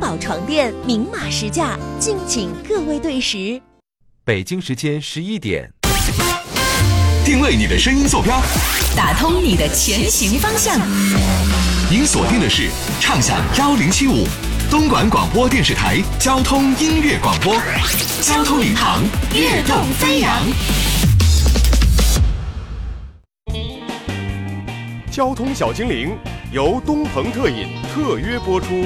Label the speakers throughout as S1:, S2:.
S1: 宝床垫明码实价，敬请各位对时。
S2: 北京时间11点，
S3: 定位你的声音坐标，
S4: 打通你的前行方向。
S3: 您锁定的是畅享1075东莞广播电视台交通音乐广播，交通领航，跃动飞扬。
S5: 交通小精灵由东鹏特饮特约播出。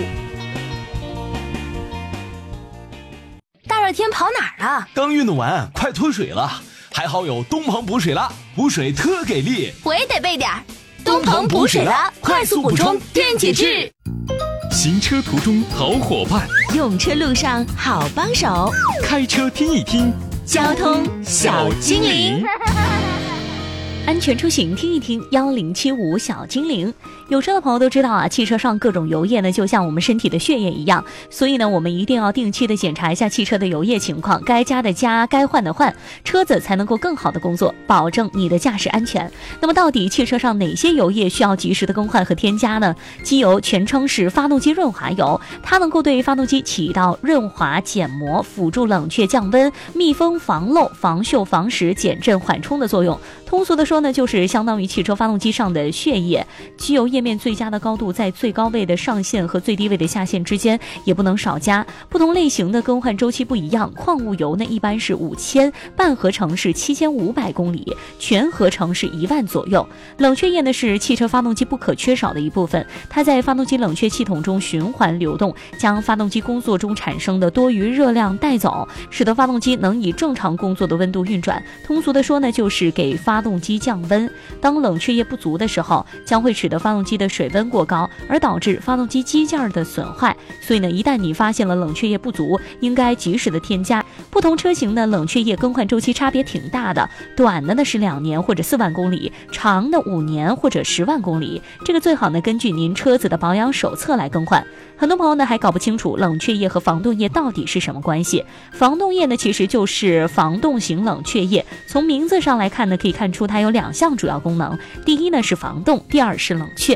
S6: 大热天跑哪儿了？
S7: 刚运动完，快脱水了。还好有东鹏补水了，补水特给力。
S6: 我也得备点儿。东鹏补水了，快速补充电解质。
S8: 行车途中好伙伴，
S1: 用车路上好帮手，
S8: 开车听一听
S1: 交通小精灵。
S9: 安全出行听一听1075小精灵。有车的朋友都知道啊，汽车上各种油液呢就像我们身体的血液一样，所以呢我们一定要定期的检查一下汽车的油液情况，该加的加，该换的换，车子才能够更好的工作，保证你的驾驶安全。那么到底汽车上哪些油液需要及时的更换和添加呢？机油全称是发动机润滑油，它能够对发动机起到润滑、减磨、辅助冷却、降温、密封、防漏、防锈、防蚀、减震、缓冲的作用。通俗的说呢，就是相当于汽车发动机上的血液。机油液面最佳的高度在最高位的上限和最低位的下限之间，也不能少加。不同类型的更换周期不一样，矿物油呢一般是5000，半合成是7500公里，全合成是1万左右。冷却液呢是汽车发动机不可缺少的一部分，它在发动机冷却系统中循环流动，将发动机工作中产生的多余热量带走，使得发动机能以正常工作的温度运转。通俗的说呢，就是给发动机降温。当冷却液不足的时候，将会使得发动机的水温过高，而导致发动机机件的损坏。所以呢，一旦你发现了冷却液不足，应该及时的添加。不同车型的冷却液更换周期差别挺大的，短的呢是2年或者4万公里，长的5年或者10万公里。这个最好呢根据您车子的保养手册来更换。很多朋友呢还搞不清楚冷却液和防冻液到底是什么关系。防冻液呢其实就是防冻型冷却液，从名字上来看呢，可以看出它有2项主要功能，第一呢是防冻，第二是冷却。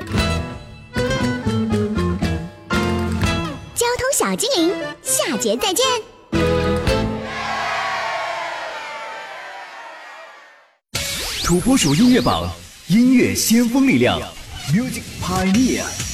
S10: 交通小精灵，下节再见。
S3: 土拨鼠音乐榜，音乐先锋力量 ，Music Pioneer。